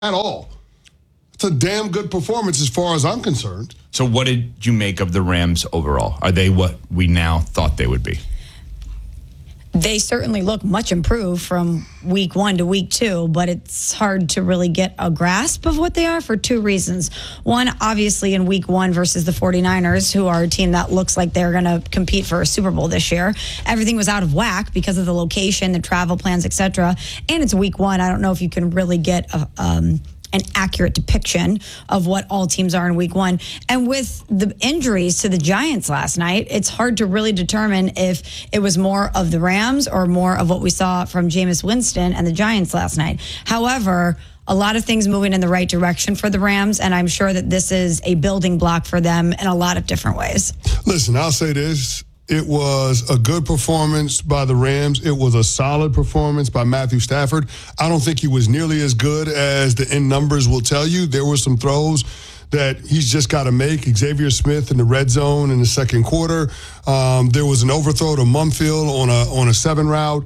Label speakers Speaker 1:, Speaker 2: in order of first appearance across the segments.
Speaker 1: at all. It's a damn good performance as far as I'm concerned.
Speaker 2: So what did you make of the Rams overall? Are they what we now thought they would be?
Speaker 3: They certainly look much improved from week 1 to week 2, but it's hard to really get a grasp of what they are for 2 reasons. One, obviously in week 1 versus the 49ers, who are a team that looks like they're going to compete for a Super Bowl this year. Everything was out of whack because of the location, the travel plans, etc. And it's week 1. I don't know if you can really get an accurate depiction of what all teams are in week 1. And with the injuries to the Giants last night, it's hard to really determine if it was more of the Rams or more of what we saw from Jameis Winston and the Giants last night. However, a lot of things moving in the right direction for the Rams, and I'm sure that this is a building block for them in a lot of different ways.
Speaker 1: Listen, I'll say this. It was a good performance by the Rams. It was a solid performance by Matthew Stafford. I don't think he was nearly as good as the end numbers will tell you. There were some throws that he's just got to make. Xavier Smith in the red zone in the second quarter. There was an overthrow to Mumfield on a 7 route.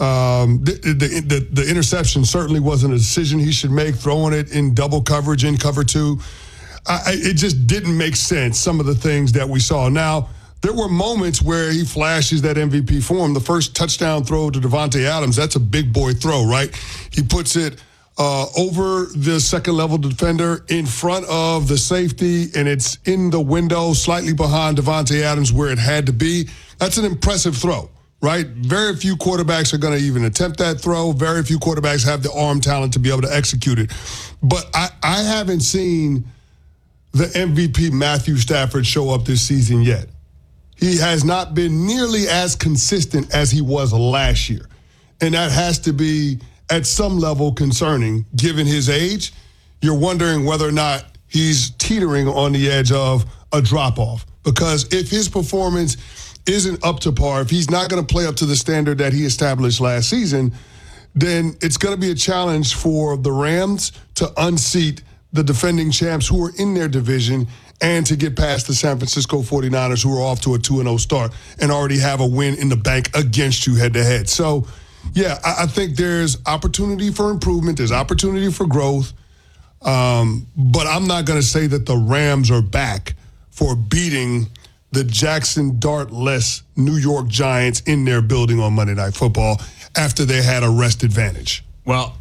Speaker 1: The interception certainly wasn't a decision he should make, throwing it in double coverage in cover 2. It just didn't make sense, some of the things that we saw. Now, there were moments where he flashes that MVP form. The first touchdown throw to Davante Adams, that's a big boy throw, right? He puts it over the second-level defender in front of the safety, and it's in the window slightly behind Davante Adams where it had to be. That's an impressive throw, right? Very few quarterbacks are going to even attempt that throw. Very few quarterbacks have the arm talent to be able to execute it. But I haven't seen the MVP Matthew Stafford show up this season yet. He has not been nearly as consistent as he was last year. And that has to be, at some level, concerning. Given his age, you're wondering whether or not he's teetering on the edge of a drop-off. Because if his performance isn't up to par, if he's not going to play up to the standard that he established last season, then it's going to be a challenge for the Rams to unseat the defending champs who are in their division and to get past the San Francisco 49ers, who are off to a 2-0 start and already have a win in the bank against you head-to-head. So, yeah, I think there's opportunity for improvement. There's opportunity for growth. But I'm not going to say that the Rams are back for beating the Jackson Dart-less New York Giants in their building on Monday Night Football after they had a rest advantage.
Speaker 2: Well,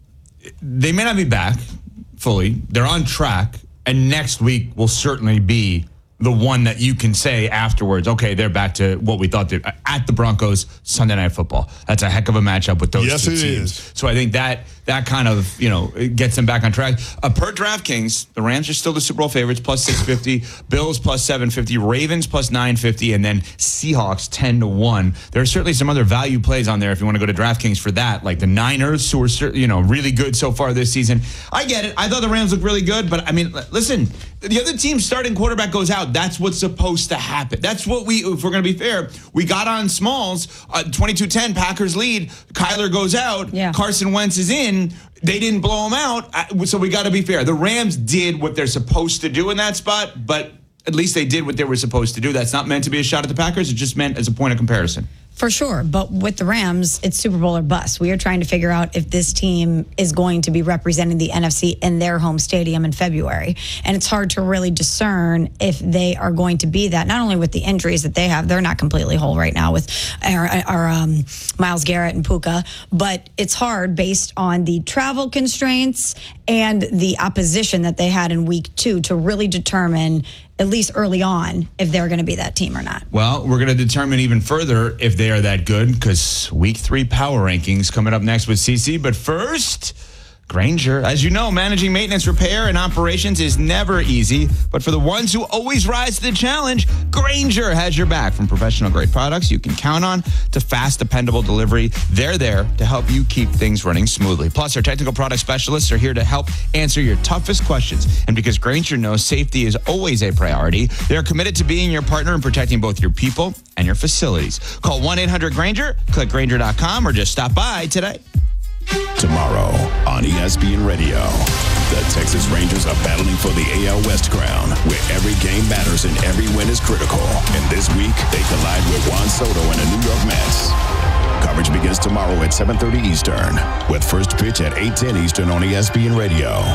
Speaker 2: they may not be back fully. They're on track. And next week will certainly be the one that you can say afterwards, okay, they're back to what we thought at the Broncos Sunday Night Football. That's a heck of a matchup with those two teams.
Speaker 1: Is.
Speaker 2: So I think that kind of, it gets them back on track. Per DraftKings, the Rams are still the Super Bowl favorites, plus 650, Bills plus 750, Ravens plus 950, and then Seahawks 10-1. There are certainly some other value plays on there if you want to go to DraftKings for that, like the Niners, who are really good so far this season. I get it. I thought the Rams looked really good, but I mean, listen, the other team's starting quarterback goes out. That's what's supposed to happen. That's what if we're going to be fair, we got on Smalls, 22-10, Packers lead. Kyler goes out.
Speaker 3: Yeah.
Speaker 2: Carson Wentz is in. They didn't blow him out. So we got to be fair. The Rams did what they're supposed to do in that spot, but at least they did what they were supposed to do. That's not meant to be a shot at the Packers. It's just meant as a point of comparison.
Speaker 3: For sure. But with the Rams, it's Super Bowl or bust. We are trying to figure out if this team is going to be representing the NFC in their home stadium in February. And it's hard to really discern if they are going to be that, not only with the injuries that they have. They're not completely whole right now with our Myles Garrett and Puka. But it's hard based on the travel constraints and the opposition that they had in week 2 to really determine, at least early on, if they're going to be that team or not.
Speaker 2: Well, we're going to determine even further if they are that good, because week 3 power rankings coming up next with CC. But first, Grainger. As you know, managing maintenance, repair, and operations is never easy. But for the ones who always rise to the challenge, Grainger has your back. From professional-grade products you can count on to fast, dependable delivery, they're there to help you keep things running smoothly. Plus, our technical product specialists are here to help answer your toughest questions. And because Grainger knows safety is always a priority, they're committed to being your partner and protecting both your people and your facilities. Call 1-800-GRAINGER, click Grainger.com, or just stop by today.
Speaker 4: Tomorrow on ESPN Radio, the Texas Rangers are battling for the AL West crown, where every game matters and every win is critical. And this week, they collide with Juan Soto and the New York Mets. Coverage begins tomorrow at 7:30 Eastern, with first pitch at 8:10 Eastern on ESPN Radio.